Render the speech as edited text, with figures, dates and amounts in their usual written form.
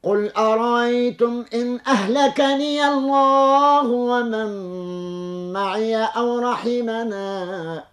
قل أرأيتم إن أهلكني الله ومن معي أو رحمنا